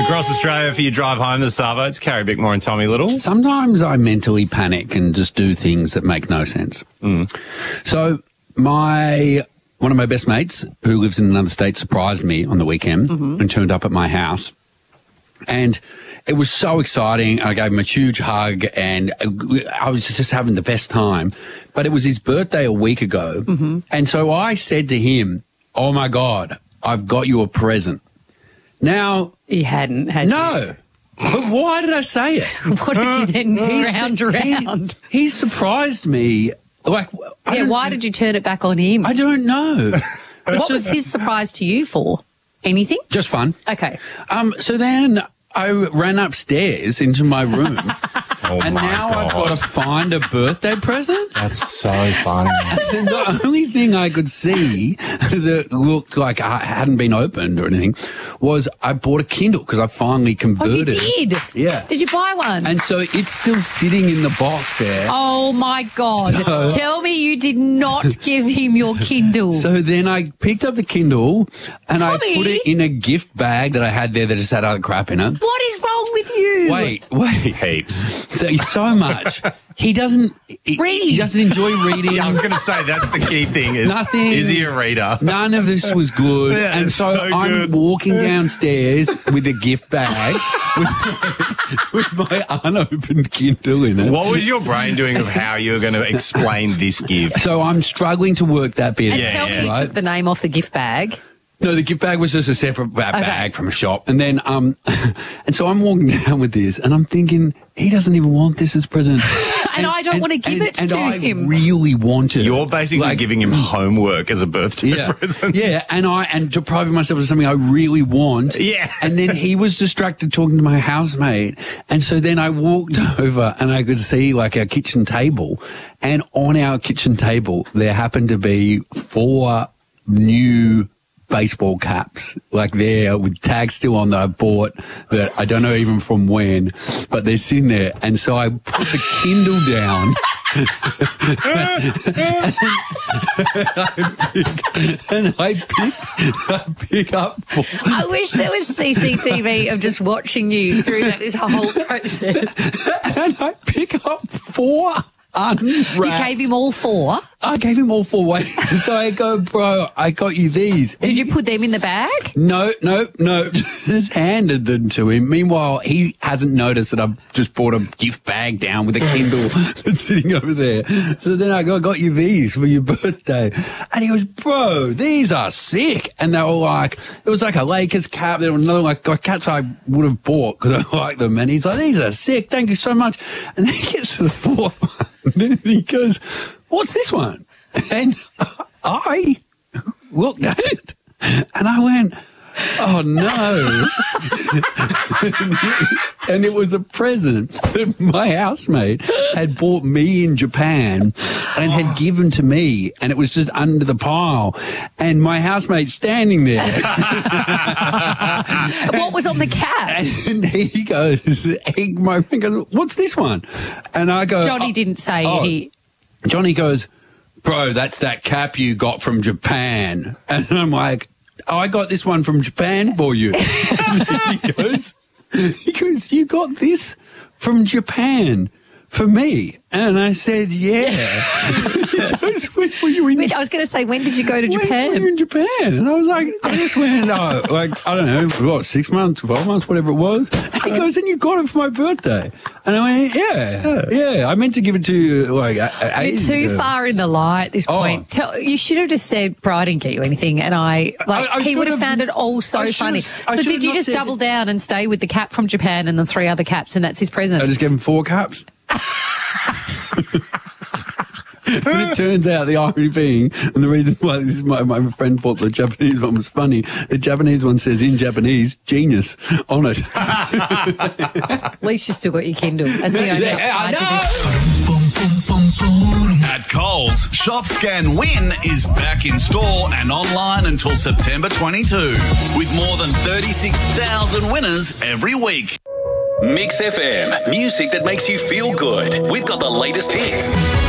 Across Australia for your drive home, the Savo. It's Carrie Bickmore and Tommy Little. Sometimes I mentally panic and just do things that make no sense. So one of my best mates who lives in another state surprised me on the weekend and turned up at my house. And it was so exciting. I gave him a huge hug and I was just having the best time. But it was his birthday a week ago. And so I said to him, "Oh, my God, I've got you a present." Now... You hadn't, had you? No. But why did I say it? What did you then round around? He surprised me. Like, Why did you turn it back on him? I don't know. What was his surprise to you for? Anything? Just fun. Okay. So then I ran upstairs into my room. And now God. I've got to find a birthday present? That's so funny. And the only thing I could see that looked like I hadn't been opened or anything was I bought a Kindle because I finally converted. Oh, you did? Yeah. Did you buy one? And so it's still sitting in the box there. Oh, my God. So- Tell me you did not give him your Kindle. So then I picked up the Kindle and I Tommy? put it in a gift bag that I had there that just had other crap in it. What is wrong with you? Wait. Heaps. So much. He doesn't Read. He doesn't enjoy reading. I was going to say, that's the key thing. Is, Nothing. Is he a reader? None of this was good. Yeah, and it's so so I'm good. walking downstairs with a gift bag with my unopened Kindle in it. What was your brain doing of how you were going to explain this gift? So I'm struggling to work that bit And out. tell me you right? took the name off the gift bag. No, the gift bag was just a separate bag from a shop. And then, and so I'm walking down with this and I'm thinking, he doesn't even want this as a present. And I don't want to give it to him. I really want it. You're basically giving him homework as a birthday present. Yeah, and depriving myself of something I really want. Yeah. And then he was distracted talking to my housemate. And so then I walked over and I could see like our kitchen table. And on our kitchen table, there happened to be 4 new baseball caps, like there with tags still on that I bought that I don't know even from when, but they're sitting there. And so I put the Kindle down and I pick up 4. I wish there was CCTV of just watching you through this whole process. And I pick up 4 unwrapped. You gave him all 4. I gave him all 4 ways. So I go, "Bro, I got you these." Did you put them in the bag? No. Just handed them to him. Meanwhile, he hasn't noticed that I've just brought a gift bag down with a Kindle that's sitting over there. So then I got you these for your birthday. And he goes, "Bro, these are sick." And they were like, it was like a Lakers cap. There were another like caps I would have bought because I like them. And he's like, "These are sick. Thank you so much." And then he gets to the 4th one. And then he goes, "What's this one?" And I looked at it and I went, "Oh no." And it was a present that my housemate had bought me in Japan and had given to me, and it was just under the pile. And my housemate's standing there. What was on the cap? And he goes, my friend goes, "What's this one?" And I go, Johnny didn't say Johnny goes, "Bro, that's that cap you got from Japan." And I'm like, "Oh, I got this one from Japan for you." And he goes, "You got this from Japan for me?" And I said, "Yeah." He goes, "When were you in I was going to say, when did you go to Japan? When were you in Japan? And I was like, I just went, I don't know, 6 months, 12 months, whatever it was. And he goes, "And you got it for my birthday?" And I went, yeah. I meant to give it to you like You're too far in the light at this point. You should have just said, "Bro, I didn't get you anything." And he would have found it all so funny. So did you just double down and stay with the cap from Japan and the 3 other caps, and that's his present? I just gave him 4 caps. And it turns out the irony being, and the reason why this is my friend thought the Japanese one was funny, the Japanese one says in Japanese, "genius" on it. At least you still got your Kindle. That's the only upside to this. At Coles, Shop Scan Win is back in store and online until September 22, with more than 36,000 winners every week. Mix FM, music that makes you feel good. We've got the latest hits.